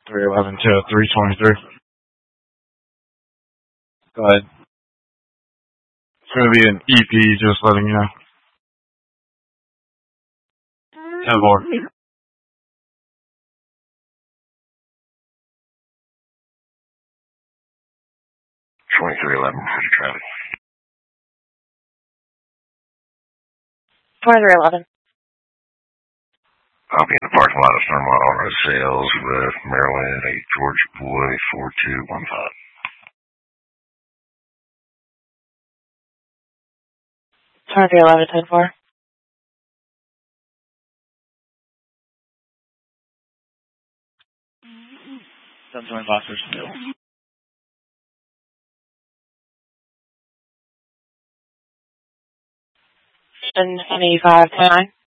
311 to 323. Go ahead. It's going to be an EP, just letting you know. 10-4. 2311 for the traffic. 2311. I'll be in the parking lot of Thermont Auto Sales with Maryland, 8 Georgia Boy, 4215. 2311, 10-4. 720 Boxers still. 725, 29.